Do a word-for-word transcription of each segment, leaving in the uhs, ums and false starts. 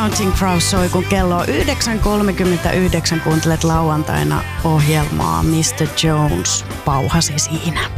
Counting Crows soi, kun kello on yhdeksän kolmekymmentäyhdeksän. Kuuntelet lauantaina ohjelmaa. mister Jones pauhasi siinä.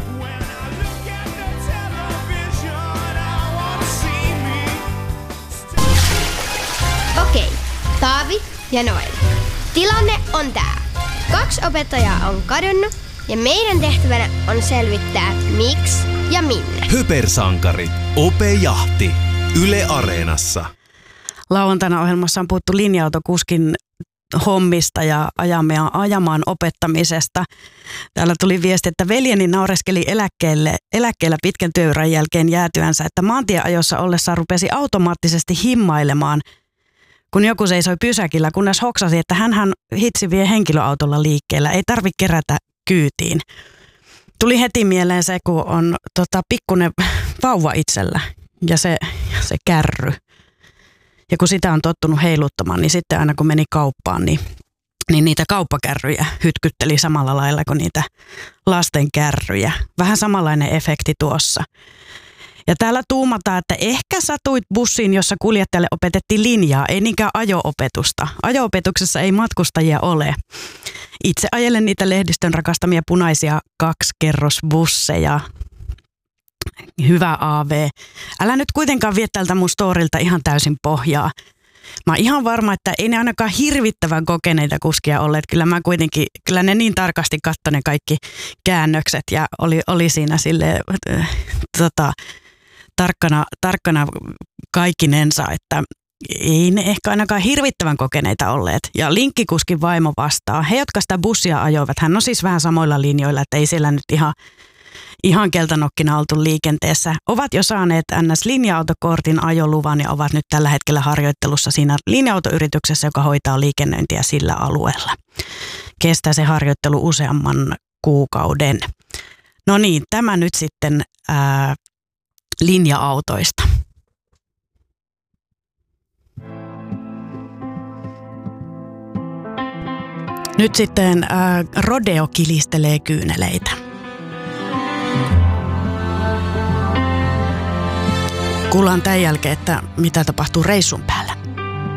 Okei, Taavi ja Noel. Tilanne on tää. Kaksi opettajaa on kadonnut ja meidän tehtävänä on selvittää miksi ja minne. Hypersankarit. Ope-jahti. Yle Areenassa. Lauantaina ohjelmassa on puhuttu linja-autokuskin hommista ja ajamaan, ajamaan opettamisesta. Täällä tuli viesti, että veljeni naureskeli eläkkeelle, eläkkeellä pitkän työuran jälkeen jäätyänsä, että maantieajossa ollessaan rupesi automaattisesti himmailemaan, kun joku seisoi pysäkillä, kunnes hoksasi, että hänhän hitsi vie henkilöautolla liikkeellä, ei tarvitse kerätä kyytiin. Tuli heti mieleen se, kun on tota, pikkunen vauva itsellä ja se, se kärry. Ja kun sitä on tottunut heiluttamaan, niin sitten aina kun meni kauppaan, niin, niin niitä kauppakärryjä hytkytteli samalla lailla kuin niitä lasten kärryjä. Vähän samanlainen efekti tuossa. Ja täällä tuumataan, että ehkä satuit bussiin, jossa kuljettajalle opetettiin linjaa, ei niinkään ajo-opetusta. Ajo-opetuksessa ei matkustajia ole. Itse ajelen niitä lehdistön rakastamia punaisia kaksikerrosbusseja. Hyvä A V. Älä nyt kuitenkaan vie tältä mun storilta ihan täysin pohjaa. Mä oon ihan varma, että ei ne ainakaan hirvittävän kokeneita kuskia olleet. Kyllä mä kuitenkin, kyllä ne niin tarkasti katsoi ne kaikki käännökset ja oli, oli siinä silleen äh, tota, tarkkana, tarkkana kaikkinensa, että ei ne ehkä ainakaan hirvittävän kokeneita olleet. Ja linkkikuskin vaimo vastaa. He, jotka sitä bussia ajoivat, hän on siis vähän samoilla linjoilla, että ei siellä nyt ihan Ihan keltanokkina oltu liikenteessä, ovat jo saaneet N S-linja-autokortin ajoluvan ja ovat nyt tällä hetkellä harjoittelussa siinä linja-autoyrityksessä, joka hoitaa liikennöintiä sillä alueella. Kestää se harjoittelu useamman kuukauden. No niin, tämä nyt sitten ää, linja-autoista. Nyt sitten ää, rodeo kilistelee kyyneleitä. Kuullaan tämän jälkeen, että mitä tapahtuu reissun päällä.